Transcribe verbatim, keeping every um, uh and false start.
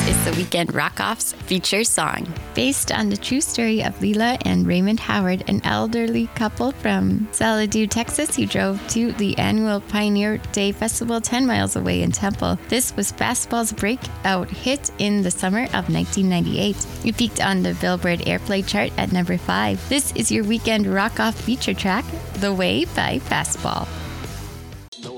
is the Weekend Rock-Off's feature song. Based on the true story of Leela and Raymond Howard, an elderly couple from Saladoo, Texas, who drove to the annual Pioneer Day Festival ten miles away in Temple. This was Fastball's breakout hit in the summer of nineteen ninety-eight. It peaked on the Billboard Airplay chart at number five. This is your Weekend Rock-Off feature track, The Way by Fastball.